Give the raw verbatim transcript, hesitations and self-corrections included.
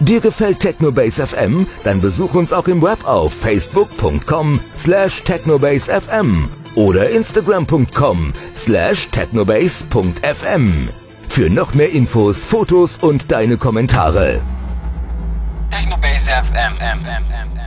Dir gefällt Technobase F M? Dann besuch uns auch im Web auf facebook punkt com slash technobase f m oder instagram punkt com slash technobase punkt f m. Für noch mehr Infos, Fotos und deine Kommentare.